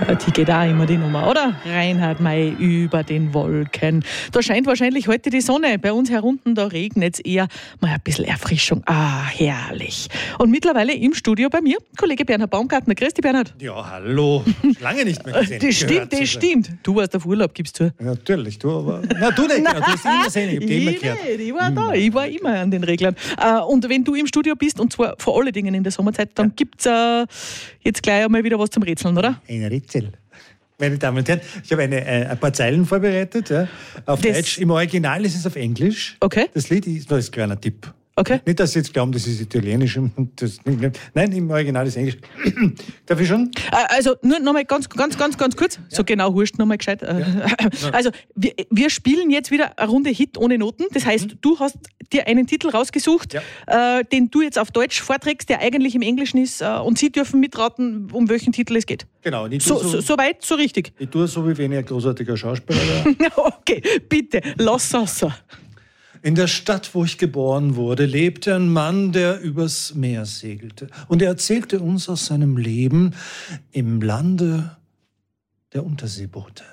Die geht auch immer die Nummer, oder? Reinhard May über den Wolken. Da scheint wahrscheinlich heute die Sonne. Bei uns herunten, da regnet es eher. Mal ein bisschen Erfrischung. Ah, herrlich. Und mittlerweile im Studio bei mir, Kollege Bernhard Baumgartner. Grüß dich, Bernhard. Ja, hallo. Lange nicht mehr gesehen. Das stimmt. Du warst auf Urlaub, gibst du. Ja, natürlich, du aber... Na, du nicht, genau. Du hast immer gesehen, ich hab die immer gehört. Ich war da, ich war immer an den Reglern. Und wenn du im Studio bist, und zwar vor allen Dingen in der Sommerzeit, dann gibt's jetzt gleich einmal wieder was zum Rätseln, oder? Ein Rätsel. Meine Damen und Herren, ich habe ein paar Zeilen vorbereitet. Ja, auf Deutsch. Im Original ist es auf Englisch. Okay. Das Lied ist nur ein kleiner Tipp. Okay. Nicht, dass Sie jetzt glauben, das ist Italienisch. Nein, im Original ist Englisch. Darf ich schon? Also nur nochmal ganz kurz, ja. So genau wurscht nochmal gescheit. Ja. Also wir spielen jetzt wieder eine Runde Hit ohne Noten. Das heißt, du hast dir einen Titel rausgesucht, den du jetzt auf Deutsch vorträgst, der eigentlich im Englischen ist, und Sie dürfen mitraten, um welchen Titel es geht. Genau. So weit, so richtig. Ich tue so, wie wenn ich ein großartiger Schauspieler wäre. Okay, bitte, lass raus. In der Stadt, wo ich geboren wurde, lebte ein Mann, der übers Meer segelte. Und er erzählte uns aus seinem Leben im Lande der Unterseeboote.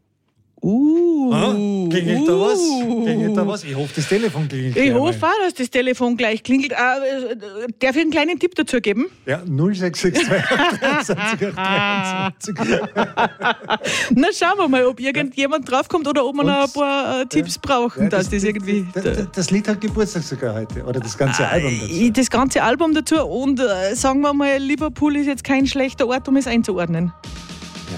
Klingelt da was? Klingelt da was? Ich hoffe, das Telefon klingelt. Ich hoffe auch, dass das Telefon gleich klingelt. Darf ich einen kleinen Tipp dazu geben? Ja, 0662 23. Na, schauen wir mal, ob irgendjemand draufkommt oder ob wir noch ein paar Tipps brauchen, dass das irgendwie... Das Lied hat Geburtstag sogar heute. Oder das ganze Album dazu. Das ganze Album dazu. Und sagen wir mal, Liverpool ist jetzt kein schlechter Ort, um es einzuordnen.